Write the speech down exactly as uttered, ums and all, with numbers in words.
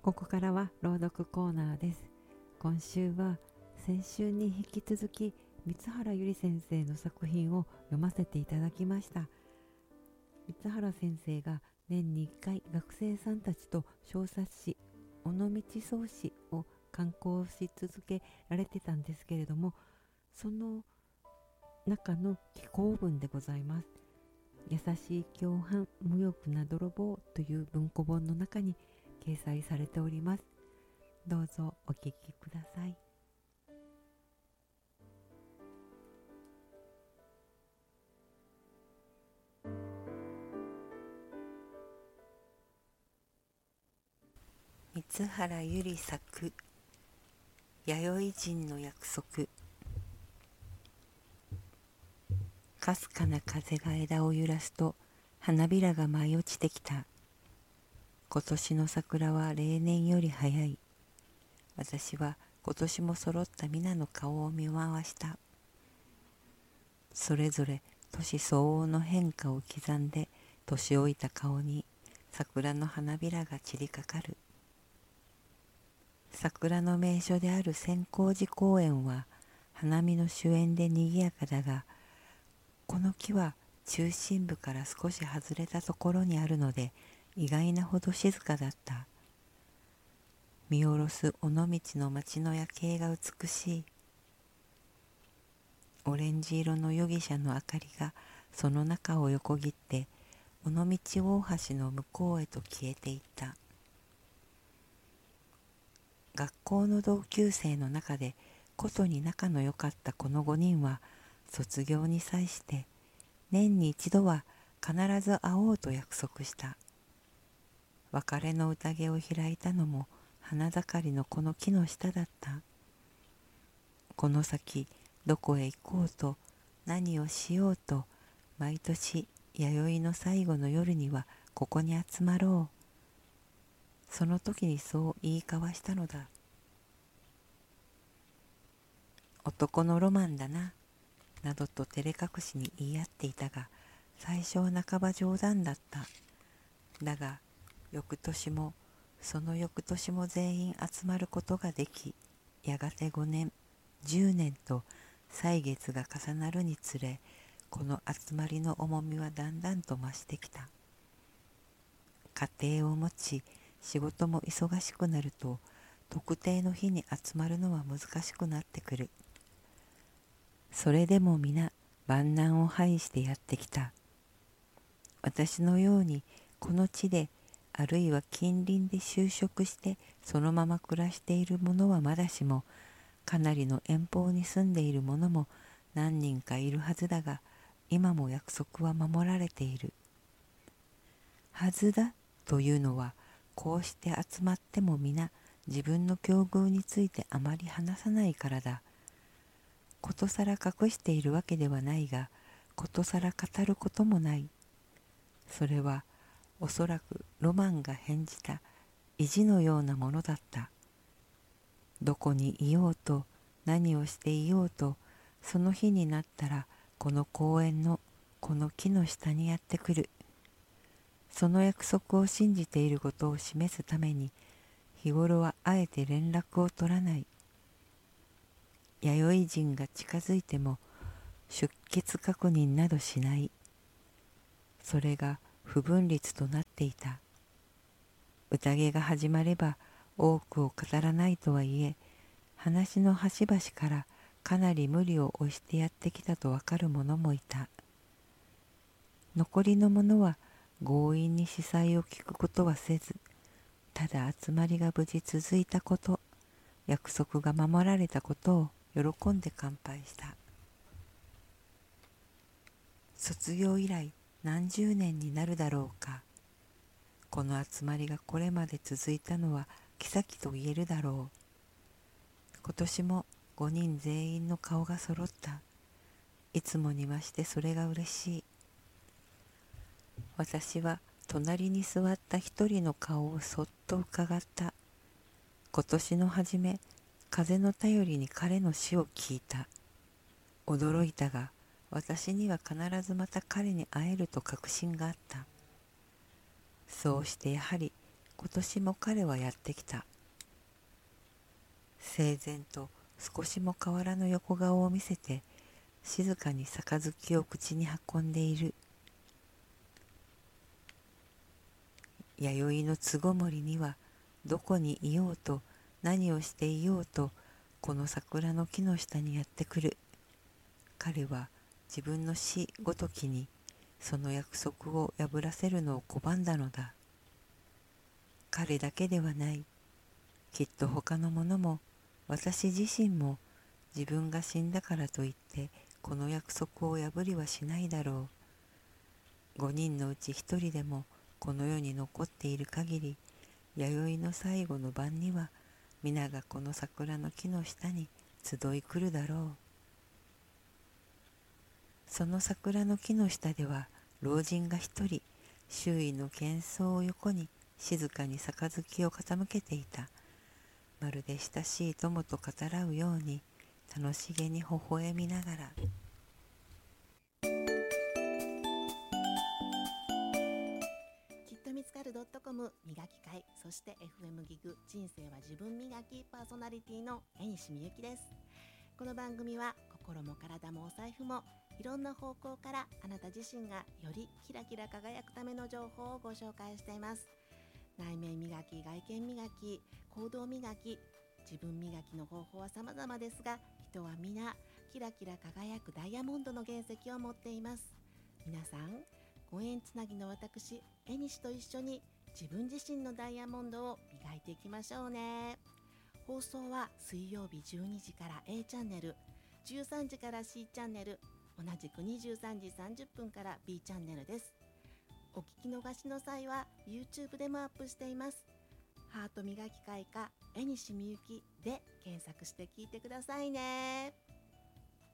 ここからは朗読コーナーです。今週は先週に引き続き三原ゆり先生の作品を読ませていただきました。三原先生が年にいっかい学生さんたちと小冊子尾道草子を刊行し続けられてたんですけれども、その中の紀行文でございます。優しい共犯無欲な泥棒という文庫本の中に掲載されております。どうぞお聞きください。 三原ゆり作弥生人の約束。かすかな風が枝を揺らすと花びらが舞い落ちてきた。今年の桜は例年より早い。私は今年も揃った皆の顔を見回した。それぞれ年相応の変化を刻んで年老いた顔に桜の花びらが散りかかる。桜の名所である千光寺公園は花見の主演でにぎやかだが、この木は中心部から少し外れたところにあるので意外なほど静かだった。見下ろす尾道の町の夜景が美しい。オレンジ色の夜汽車の明かりがその中を横切って尾道大橋の向こうへと消えていった。学校の同級生の中でことに仲の良かったこのごにんは卒業に際して年に一度は必ず会おうと約束した。別れの宴を開いたのも花盛りのこの木の下だった。この先どこへ行こうと何をしようと毎年弥生の最後の夜にはここに集まろう。その時にそう言い交わしたのだ。男のロマンだな、などと照れ隠しに言い合っていたが、最初は半ば冗談だった。だが翌年もその翌年も全員集まることができ、やがてごねん、じゅうねんと歳月が重なるにつれ、この集まりの重みはだんだんと増してきた。家庭を持ち仕事も忙しくなると特定の日に集まるのは難しくなってくる。それでも皆万難を排してやってきた。私のようにこの地であるいは近隣で就職してそのまま暮らしている者はまだしも、かなりの遠方に住んでいる者も何人かいるはずだが、今も約束は守られている。はずだというのは、こうして集まっても皆自分の境遇についてあまり話さないからだ。ことさら隠しているわけではないが、ことさら語ることもない。それはおそらくロマンが変じた意地のようなものだった。どこにいようと何をしていようと、その日になったらこの公園のこの木の下にやってくる。その約束を信じていることを示すために日頃はあえて連絡を取らない。弥生人が近づいても出欠確認などしない。それが不分律となっていた。宴が始まれば多くを語らないとはいえ、話の端々からかなり無理を押してやってきたとわかる者もいた。残りの者は強引に司祭を聞くことはせず、ただ集まりが無事続いたこと、約束が守られたことを喜んで乾杯した。卒業以来何十年になるだろうか。この集まりがこれまで続いたのは奇跡と言えるだろう。今年もごにん全員の顔が揃った。いつもに増してそれが嬉しい。私は隣に座った一人の顔をそっと伺った。今年の初め、風の便りに彼の死を聞いた。驚いたが、私には必ずまた彼に会えると確信があった。そうしてやはり今年も彼はやってきた。整然と少しも変わらぬ横顔を見せて、静かに杯を口に運んでいる。弥生のつごもりには、どこにいようと何をしていようと、この桜の木の下にやってくる。彼は自分の死ごときにその約束を破らせるのを拒んだのだ。彼だけではない。きっと他の者も私自身も自分が死んだからといってこの約束を破りはしないだろう。五人のうち一人でもこの世に残っている限り、弥生の最後の晩には皆がこの桜の木の下に集い来るだろう。その桜の木の下では老人が一人、周囲の喧騒を横に静かに杯を傾けていた。まるで親しい友と語らうように楽しげに微笑みながら。 きっと見つかる .com 磨き会、そして エフエム ギグ人生は自分磨きパーソナリティの江西みゆきです。この番組は心も体もお財布もいろんな方向からあなた自身がよりキラキラ輝くための情報をご紹介しています。内面磨き、外見磨き、行動磨き、自分磨きの方法は様々ですが、人は皆キラキラ輝くダイヤモンドの原石を持っています。皆さん、ご縁つなぎの私江西と一緒に自分自身のダイヤモンドを磨いていきましょうね。放送は水曜日じゅうにじから A チャンネル、じゅうさんじから C チャンネル、同じくにじゅうさんじさんじゅっぷんから B チャンネルです。お聞き逃しの際は YouTube でもアップしています。ハート磨き会か江西みゆきで検索して聞いてくださいね。